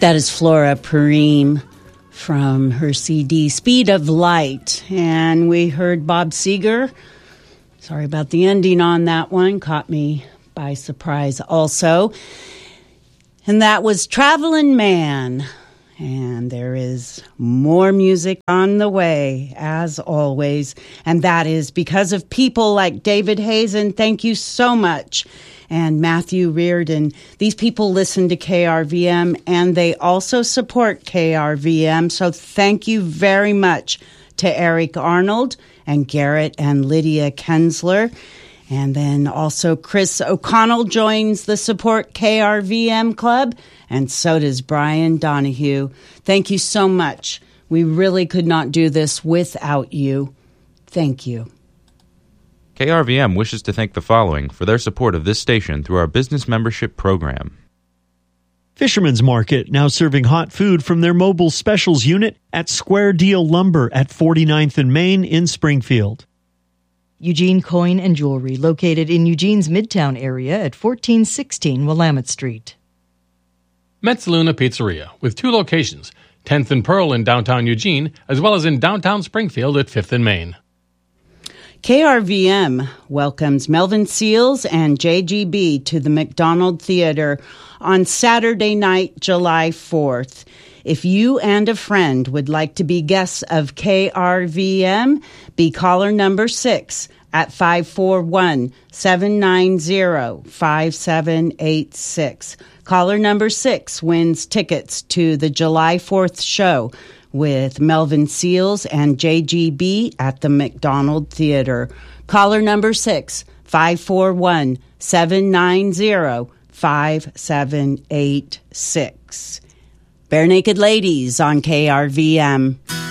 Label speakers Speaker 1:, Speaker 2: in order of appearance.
Speaker 1: That is Flora Purim from her CD, Speed of Light. And we heard Bob Seger. Sorry about the ending on that one. Caught me by surprise also. And that was Travelin' Man. And there is more music on the way, as always. And that is because of people like David Hazen. Thank you so much. And Matthew Reardon. These people listen to KRVM, and they also support KRVM. So thank you very much to Eric Arnold and Garrett and Lydia Kensler. And then also Chris O'Connell joins the Support KRVM Club, and so does Brian Donahue. Thank you so much. We really could not do this without you. Thank you.
Speaker 2: KRVM wishes to thank the following for their support of this station through our business membership program.
Speaker 3: Fisherman's Market, now serving hot food from their mobile specials unit at Square Deal Lumber at 49th and Main in Springfield.
Speaker 4: Eugene Coin and Jewelry, located in Eugene's Midtown area at 1416 Willamette Street.
Speaker 5: Metzaluna Pizzeria, with 2 locations, 10th and Pearl in downtown Eugene, as well as in downtown Springfield at 5th and Main.
Speaker 1: KRVM welcomes Melvin Seals and JGB to the McDonald Theater on Saturday night, July 4th. If you and a friend would like to be guests of KRVM, be caller number 6 at 541-790-5786. Caller number 6 wins tickets to the July 4th show with Melvin Seals and JGB at the McDonald Theater. Caller number 6, 541-790-5786. Bare Naked Ladies on KRVM.